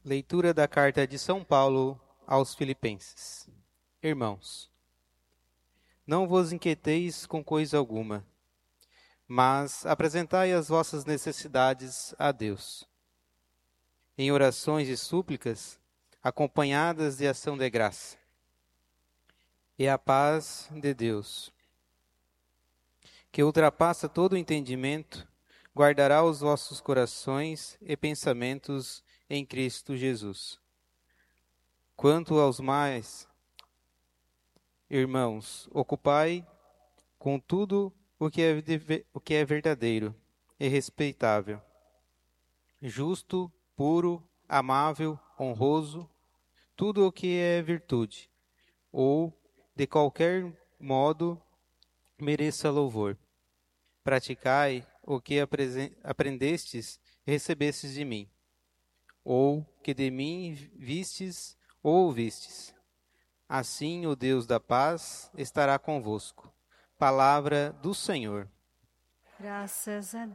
Leitura da carta de São Paulo aos Filipenses. Irmãos, não vos inquieteis com coisa alguma, mas apresentai as vossas necessidades a Deus, em orações e súplicas, acompanhadas de ação de graça. E a paz de Deus, que ultrapassa todo o entendimento, guardará os vossos corações e pensamentos em Cristo Jesus. Quanto aos mais, irmãos, ocupai com tudo o que é verdadeiro e respeitável, justo, puro, amável, honroso, tudo o que é virtude, ou, de qualquer modo, mereça louvor. Praticai o que aprendestes e recebestes de mim, ou que de mim vistes ou ouvistes. Assim o Deus da paz estará convosco. Palavra do Senhor. Graças a